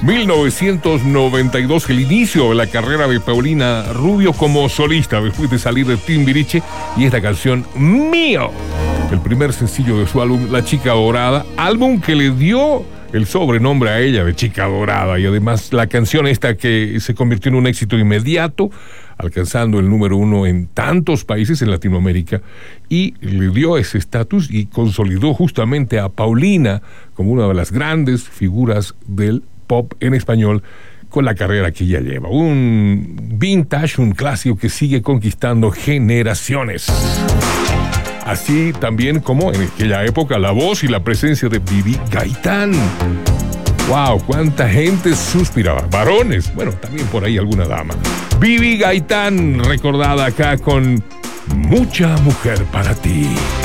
1992, el inicio de la carrera de Paulina Rubio como solista después de salir de Timbiriche, y esta canción Mío, el primer sencillo de su álbum La Chica Dorada, álbum que le dio el sobrenombre a ella de Chica Dorada, y además la canción esta que se convirtió en un éxito inmediato, alcanzando el número 1 en tantos países en Latinoamérica, y le dio ese estatus y consolidó justamente a Paulina como una de las grandes figuras del pop en español, con la carrera que ella lleva. Un vintage, un clásico que sigue conquistando generaciones. Así también como en aquella época la voz y la presencia de Vivi Gaitán. ¡Wow! ¡Cuánta gente suspiraba! Varones, bueno, también por ahí alguna dama. Vivi Gaitán, recordada acá con Mucha Mujer para Ti.